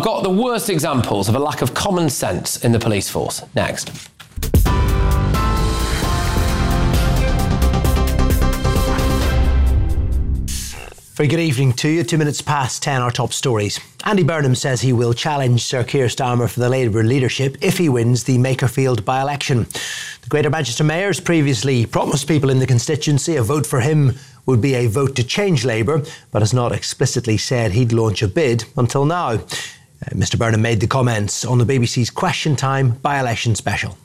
got the worst examples of a lack of common sense in the police force. Next. Very good evening to you. 2 minutes past 10, our top stories. Andy Burnham says he will challenge Sir Keir Starmer for the Labour leadership if he wins the Makerfield by-election. The Greater Manchester Mayor's previously promised people in the constituency a vote for him would be a vote to change Labour, but has not explicitly said he'd launch a bid until now. Mr Burnham made the comments on the BBC's Question Time by-election special.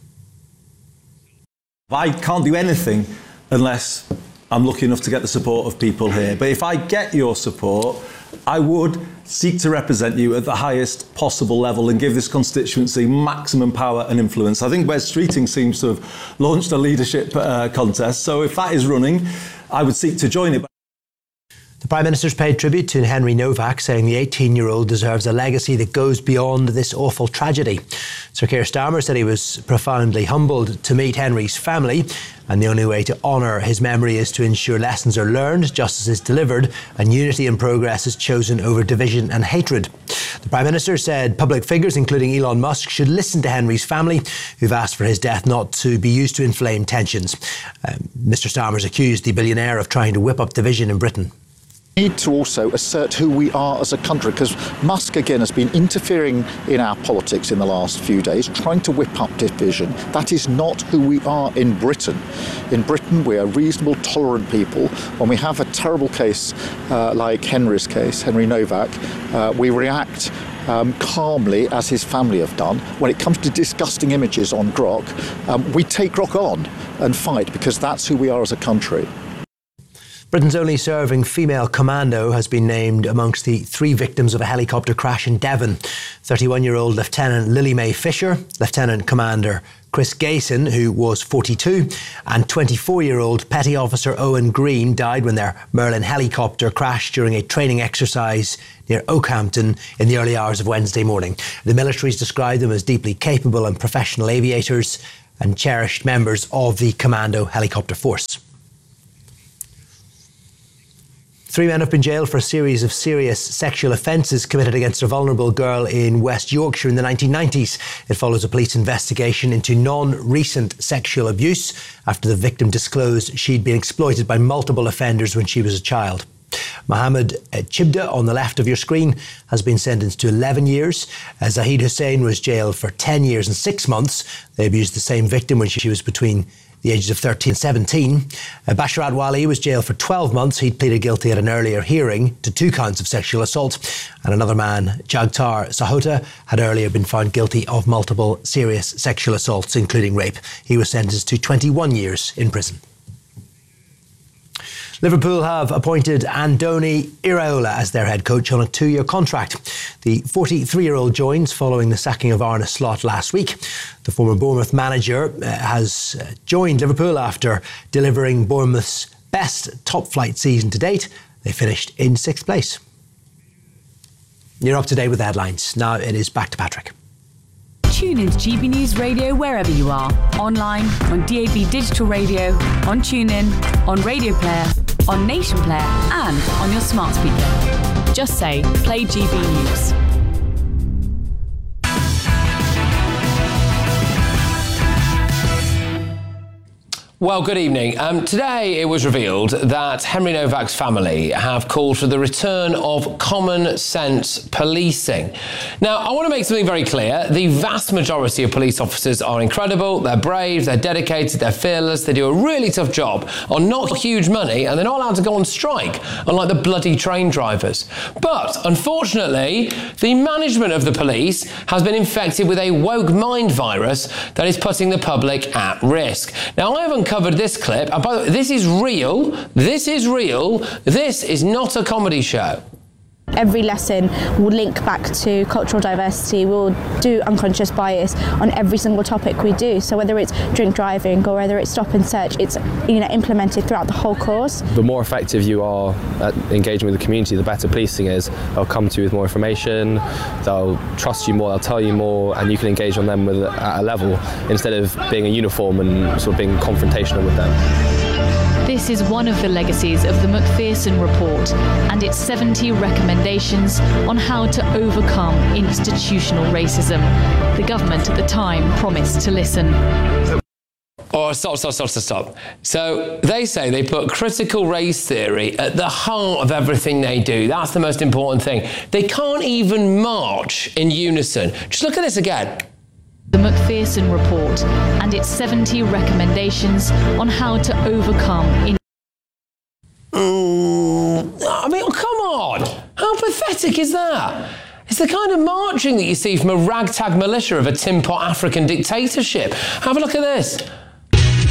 I can't do anything unless I'm lucky enough to get the support of people here. But if I get your support, I would seek to represent you at the highest possible level and give this constituency maximum power and influence. I think Wes Streeting seems to have launched a leadership contest. So if that is running, I would seek to join it. The Prime Minister's paid tribute to Henry Novak, saying the 18-year-old deserves a legacy that goes beyond this awful tragedy. Sir Keir Starmer said he was profoundly humbled to meet Henry's family, and the only way to honour his memory is to ensure lessons are learned, justice is delivered, and unity and progress is chosen over division and hatred. The Prime Minister said public figures, including Elon Musk, should listen to Henry's family, who've asked for his death not to be used to inflame tensions. Mr Starmer's accused the billionaire of trying to whip up division in Britain. We need to also assert who we are as a country, because Musk again has been interfering in our politics in the last few days, trying to whip up division. That is not who we are in Britain. In Britain, we are reasonable, tolerant people. When we have a terrible case like Henry's case, Henry Novak, we react calmly, as his family have done. When it comes to disgusting images on Grok, we take Grok on and fight, because that's who we are as a country. Britain's only serving female commando has been named amongst the 3 victims of a helicopter crash in Devon. 31-year-old Lieutenant Lily Mae Fisher, Lieutenant Commander Chris Gayson, who was 42, and 24-year-old Petty Officer Owen Green died when their Merlin helicopter crashed during a training exercise near Oakhampton in the early hours of Wednesday morning. The militaries described them as deeply capable and professional aviators and cherished members of the Commando Helicopter Force. 3 men have been jailed for a series of serious sexual offences committed against a vulnerable girl in West Yorkshire in the 1990s. It follows a police investigation into non-recent sexual abuse after the victim disclosed she'd been exploited by multiple offenders when she was a child. Mohammed Chibda, on the left of your screen, has been sentenced to 11 years. Zahid Hussain was jailed for 10 years and 6 months. They abused the same victim when she was between the ages of 13 and 17. Basharat Wali was jailed for 12 months. He'd pleaded guilty at an earlier hearing to 2 counts of sexual assault. And another man, Jagtar Sahota, had earlier been found guilty of multiple serious sexual assaults, including rape. He was sentenced to 21 years in prison. Liverpool have appointed Andoni Iraola as their head coach on a 2-year contract. The 43-year-old joins following the sacking of Arne Slot last week. The former Bournemouth manager has joined Liverpool after delivering Bournemouth's best top-flight season to date. They finished in 6th place. You're up to date with the headlines. Now it is back to Patrick. Tune into GB News Radio wherever you are. Online, on DAB Digital Radio, on TuneIn, on Radio Player, on Nation Player, and on your smart speaker. Just say, play GB News. Well, good evening. Today it was revealed that Henry Novak's family have called for the return of common sense policing. Now, I want to make something very clear. The vast majority of police officers are incredible, they're brave, they're dedicated, they're fearless, they do a really tough job on not huge money, and they're not allowed to go on strike, unlike the bloody train drivers. But, unfortunately, the management of the police has been infected with a woke mind virus that is putting the public at risk. Now, I have uncovered this clip, and by the way, this is real, this is not a comedy show. Every lesson will link back to cultural diversity. We'll do unconscious bias on every single topic we do. So whether it's drink driving or whether it's stop and search, it's implemented throughout the whole course. The more effective you are at engaging with the community, the better policing is. They'll come to you with more information, they'll trust you more, they'll tell you more, and you can engage on them at a level instead of being a uniform and sort of being confrontational with them. This This is one of the legacies of the Macpherson Report and its 70 recommendations on how to overcome institutional racism. The government at the time promised to listen. Oh, stop. So they say they put critical race theory at the heart of everything they do. That's the most important thing. They can't even march in unison. Just look at this again. The Macpherson Report and its 70 recommendations on how to overcome I mean, come on. How pathetic is that? It's the kind of marching that you see from a ragtag militia of a tin pot African dictatorship. Have a look at this.